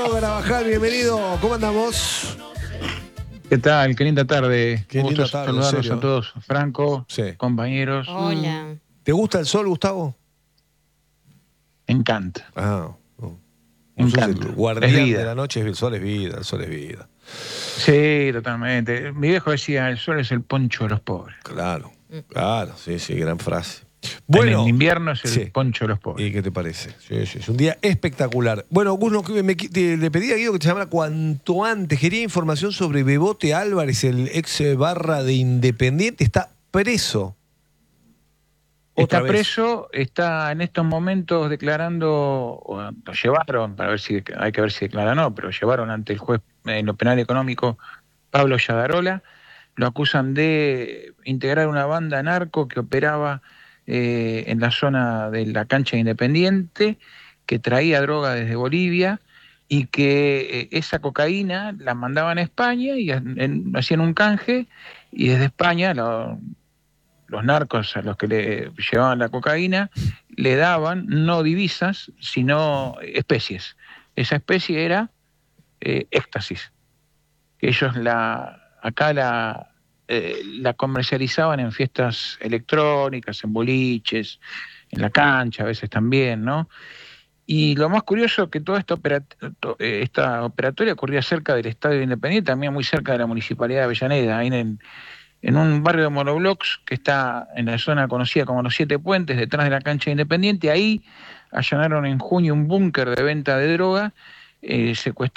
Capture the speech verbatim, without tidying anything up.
Franco Carabajal, bienvenido. ¿Cómo andamos? ¿Qué tal? Qué linda tarde. Qué linda Gusto tarde, saludarlos en serio. a todos. Franco, Sí. compañeros. Hola. ¿Te gusta el sol, Gustavo? Me encanta. Ah, no. Me Vos sos encanta. el Es guardián vida. de la noche, el sol es vida, el sol es vida. Sí, totalmente. Mi viejo decía, el sol es el poncho de los pobres. Claro, claro, sí, sí, gran frase. Bueno, en invierno es el sí. poncho de los pobres. ¿Y qué te parece? Sí, sí, es un día espectacular. Bueno, Gus, me, me, te, le pedí a Guido que te llamara cuanto antes. Quería información sobre Bebote Álvarez, el ex barra de Independiente. Está preso. Está Otra preso, está en estos momentos declarando, o lo llevaron, para ver si hay que ver si declara o no, pero llevaron ante el juez en lo penal económico Pablo Yadarola. Lo acusan de integrar una banda narco que operaba eh, en la zona de la cancha Independiente, que traía droga desde Bolivia y que eh, esa cocaína la mandaban a España y en, en, hacían un canje, y desde España lo, los narcos a los que le llevaban la cocaína le daban no divisas, sino especies. Esa especie era eh, éxtasis, que ellos la acá la, eh, la comercializaban en fiestas electrónicas, en boliches, en la cancha a veces también, ¿no? Y lo más curioso es que toda esta, operat esta operatoria ocurría cerca del Estadio Independiente, también muy cerca de la Municipalidad de Avellaneda, ahí en, el, en un barrio de monoblocks que está en la zona conocida como Los Siete Puentes, detrás de la cancha Independiente. Ahí allanaron en junio un búnker de venta de droga, eh, secuestraron